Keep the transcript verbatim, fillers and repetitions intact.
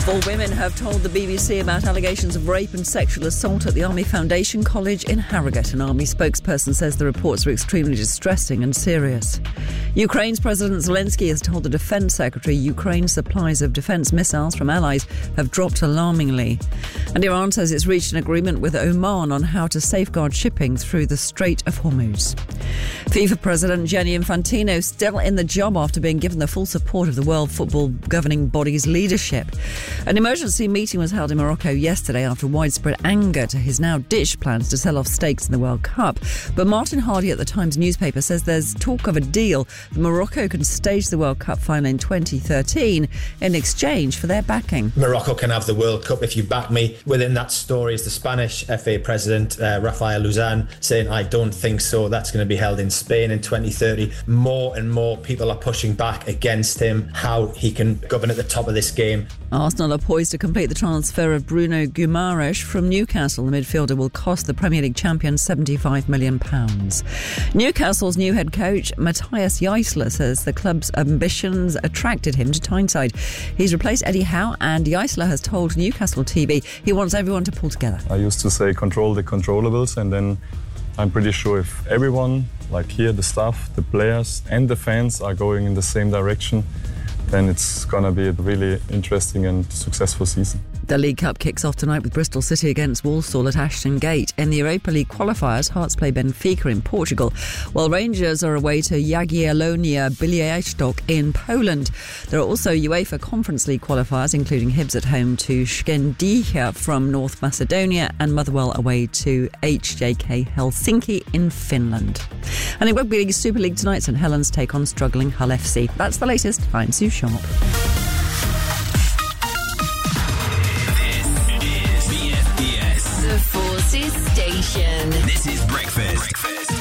Four women have told the B B C about allegations of rape and sexual assault at the Army Foundation College in Harrogate. An Army spokesperson says the reports are extremely distressing and serious. Ukraine's President Zelensky has told the Defence Secretary Ukraine's supplies of defence missiles from allies have dropped alarmingly. And Iran says it's reached an agreement with Oman on how to safeguard shipping through the Strait of Hormuz. FIFA President Gianni Infantino still in the job after being given the full support of the World Football governing body's leadership. An emergency meeting was held in Morocco yesterday after widespread anger to his now ditched plans to sell off stakes in the World Cup. But Martin Hardy at the Times newspaper says there's talk of a deal that Morocco can stage the World Cup final in twenty thirteen in exchange for their backing. Morocco can have the World Cup if you back me. Within that story is the Spanish F A president, uh, Rafael Luzan, saying, I don't think so. That's going to be held in Spain in twenty thirty. More and more people are pushing back against him, how he can govern at the top of this game. Arsenal are poised to complete the transfer of Bruno Guimaraes from Newcastle. The midfielder will cost the Premier League champions seventy-five million pounds. Newcastle's new head coach, Matthias Jaissler, says the club's ambitions attracted him to Tyneside. He's replaced Eddie Howe, and Jaissler has told Newcastle T V he wants everyone to pull together. I used to say control the controllables, and then I'm pretty sure if everyone, like here, the staff, the players and the fans are going in the same direction, then it's going to be a really interesting and successful season. The League Cup kicks off tonight with Bristol City against Walsall at Ashton Gate. In the Europa League qualifiers, Hearts play Benfica in Portugal, while Rangers are away to Jagiellonia Białystok in Poland. There are also UEFA Conference League qualifiers, including Hibs at home to Shkendija from North Macedonia and Motherwell away to H J K Helsinki in Finland. And in Rugby League Super League tonight, St Helens take on struggling Hull F C. That's the latest. I'm Sue Sharp. The Forces Station. This is Breakfast. Breakfast.